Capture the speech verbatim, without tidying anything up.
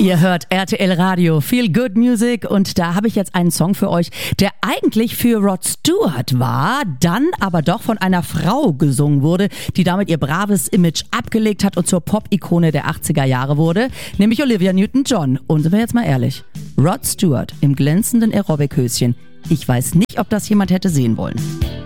Ihr hört R T L Radio, Feel Good Music, und da habe ich jetzt einen Song für euch, der eigentlich für Rod Stewart war, dann aber doch von einer Frau gesungen wurde, die damit ihr braves Image abgelegt hat und zur Pop-Ikone der achtziger Jahre wurde, nämlich Olivia Newton-John. Und sind wir jetzt mal ehrlich, Rod Stewart im glänzenden Aerobic-Höschen, ich weiß nicht, ob das jemand hätte sehen wollen.